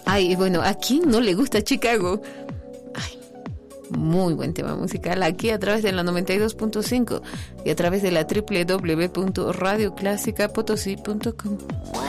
Ay, bueno, ¿a quién no le gusta Chicago? Ay, muy buen tema musical aquí a través de la 92.5 y a través de la www.radioclasicapotosí.com.